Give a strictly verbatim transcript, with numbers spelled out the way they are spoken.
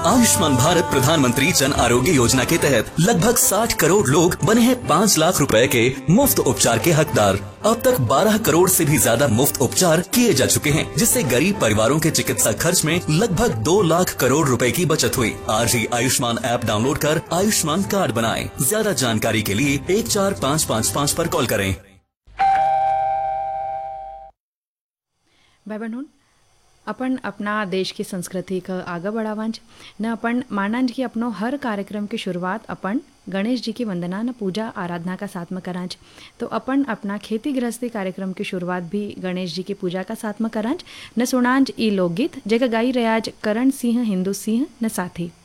आयुष्मान भारत प्रधानमंत्री जन आरोग्य योजना के तहत लगभग साठ करोड़ लोग बने हैं पाँच लाख रुपए के मुफ्त उपचार के हकदार। अब तक बारह करोड़ से भी ज्यादा मुफ्त उपचार किए जा चुके हैं, जिससे गरीब परिवारों के चिकित्सा खर्च में लगभग दो लाख करोड़ रुपए की बचत हुई। आज ही आयुष्मान ऐप डाउनलोड कर आयुष्मान कार्ड बनाएं। ज्यादा जानकारी के लिए एक चार पाँच पाँच पाँच पर कॉल करें। भाई बहनों, अपन अपना देश की संस्कृति का आगे बढ़ावांज न अपन मानांज की अपनो हर कार्यक्रम की शुरुआत अपन गणेश जी की वंदना न पूजा आराधना का साथ में करांज। तो अपन अपना खेती गृहस्थी कार्यक्रम की शुरुआत भी गणेश जी की पूजा का साथ में करांज न सुनांज ई लोकगीत जगह गाई रयाज करण सिंह हिंदू सिंह न साथी।